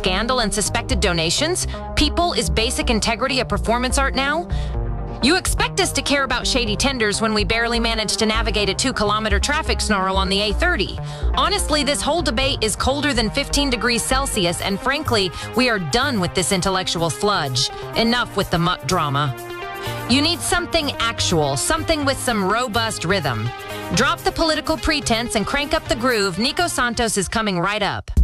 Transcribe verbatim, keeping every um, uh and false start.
scandal and suspected donations? People, is basic integrity a performance art now? You expect us to care about shady tenders when we barely managed to navigate a two-kilometer traffic snarl on the A thirty. Honestly, this whole debate is colder than fifteen degrees Celsius, and frankly, we are done with this intellectual sludge. Enough with the muck drama. You need something actual, something with some robust rhythm. Drop the political pretense and crank up the groove. Nico Santos is coming right up.